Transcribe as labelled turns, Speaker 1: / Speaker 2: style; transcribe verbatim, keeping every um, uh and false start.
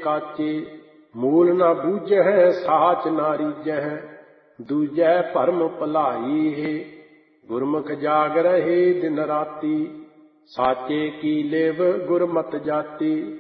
Speaker 1: काचे। मूल न बूझै साच ना रीझै, दूजै भरम भुलाई है। गुरमुख जाग रहे दिन राती, साचे की लेव गुरमत जाती।